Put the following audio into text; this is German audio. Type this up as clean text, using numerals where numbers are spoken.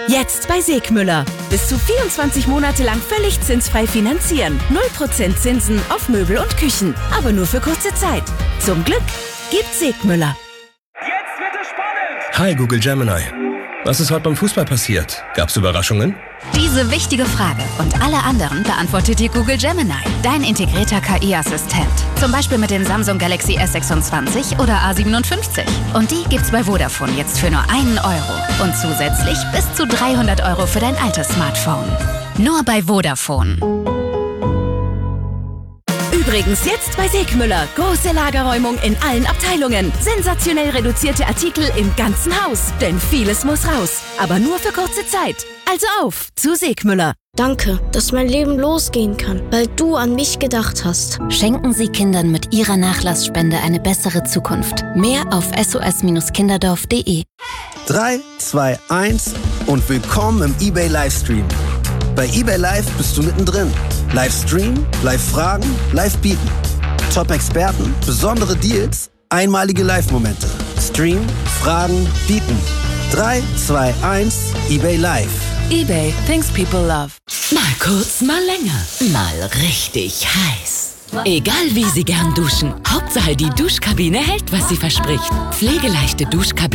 Jetzt bei Segmüller. Bis zu 24 Monate lang völlig zinsfrei finanzieren. 0% Zinsen auf Möbel und Küchen. Aber nur für kurze Zeit. Zum Glück gibt's Segmüller. Jetzt wird es spannend! Hi Google Gemini. Was ist heute beim Fußball passiert? Gab's Überraschungen? Diese wichtige Frage und alle anderen beantwortet dir Google Gemini, dein integrierter KI-Assistent. Zum Beispiel mit den Samsung Galaxy S26 oder A57. Und die gibt's bei Vodafone jetzt für nur 1 Euro. Und zusätzlich bis zu 300 Euro für dein altes Smartphone. Nur bei Vodafone. Übrigens jetzt bei Segmüller. Große Lagerräumung in allen Abteilungen. Sensationell reduzierte Artikel im ganzen Haus. Denn vieles muss raus. Aber nur für kurze Zeit. Also auf zu Segmüller. Danke, dass mein Leben losgehen kann, weil du an mich gedacht hast. Schenken Sie Kindern mit Ihrer Nachlassspende eine bessere Zukunft. Mehr auf sos-kinderdorf.de. 3, 2, 1 und willkommen im eBay Livestream. Bei eBay Live bist du mittendrin. Livestream, Live-Fragen, Live-Bieten. Top-Experten, besondere Deals, einmalige Live-Momente. Stream, Fragen, Bieten. 3, 2, 1, eBay Live. eBay, things people love. Mal kurz, mal länger. Mal richtig heiß. Egal wie Sie gern duschen. Hauptsache die Duschkabine hält, was sie verspricht. Pflegeleichte Duschkabine.